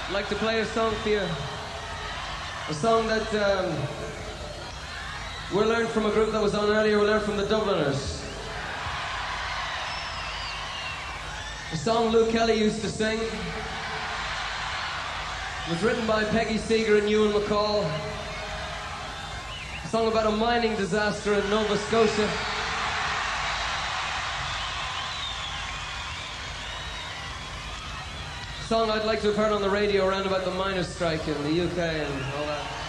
I'd like to play a song for you. A song that we learned from a group that was on earlier. We learned from the Dubliners. A song Luke Kelly used to sing. It was written by Peggy Seeger and Ewan McCall. A song about a mining disaster in Nova Scotia. A song I'd like to have heard on the radio around about the miners' strike in the UK and all that.